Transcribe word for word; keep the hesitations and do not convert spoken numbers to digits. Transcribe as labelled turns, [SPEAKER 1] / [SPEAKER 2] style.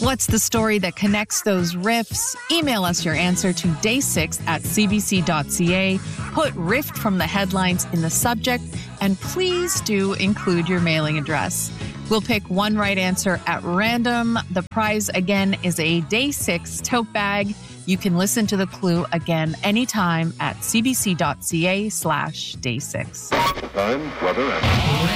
[SPEAKER 1] What's the story that connects those riffs? Email us your answer to day six at c b c dot c a. Put Rift from the headlines in the subject, and please do include your mailing address. We'll pick one right answer at random. The prize, again, is a Day six tote bag. You can listen to the clue again anytime at c b c dot c a slash day six.
[SPEAKER 2] Time, weather, and...